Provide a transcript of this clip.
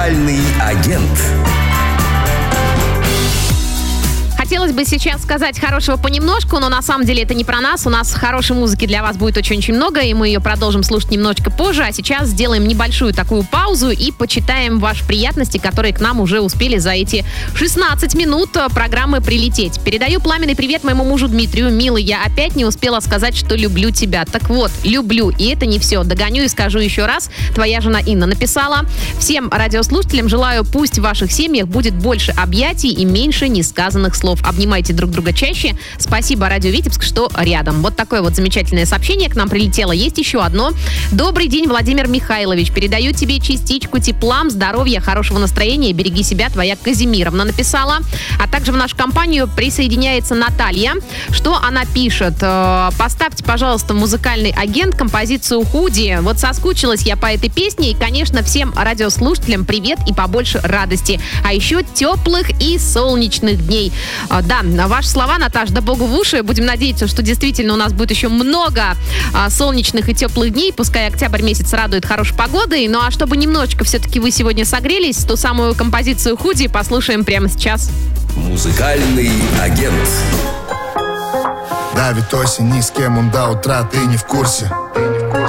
Агент. Хотелось бы сейчас сказать хорошего понемножку, но на самом деле это не про нас. У нас хорошей музыки для вас будет очень-очень много, и мы ее продолжим слушать немножечко позже. А сейчас сделаем небольшую такую паузу и почитаем ваши приятности, которые к нам уже успели за эти 16 минут программы прилететь. Передаю пламенный привет моему мужу Дмитрию. Милый, я опять не успела сказать, что люблю тебя. Так вот, люблю, и это не все. Догоню и скажу еще раз. Твоя жена Инна написала. Всем радиослушателям желаю, пусть в ваших семьях будет больше объятий и меньше несказанных слов. Обнимайте друг друга чаще. Спасибо, Радио Витебск, что рядом. Вот такое вот замечательное сообщение к нам прилетело. Есть еще одно. Добрый день, Владимир Михайлович. Передаю тебе частичку тепла, здоровья, хорошего настроения. Береги себя, твоя Казимировна написала. А также в нашу компанию присоединяется Наталья. Что она пишет? Поставьте, пожалуйста, музыкальный агент композицию «Худи». Вот соскучилась я по этой песне. И, конечно, всем радиослушателям привет и побольше радости. А еще теплых и солнечных дней. Да, ваши слова, Наташ, да богу в уши. Будем надеяться, что действительно у нас будет еще много солнечных и теплых дней. Пускай октябрь месяц радует хорошей погодой. Ну а чтобы немножечко все-таки вы сегодня согрелись, ту самую композицию «Худи» послушаем прямо сейчас. Музыкальный агент. Давит осень, ни с кем он до утра, ты не в курсе.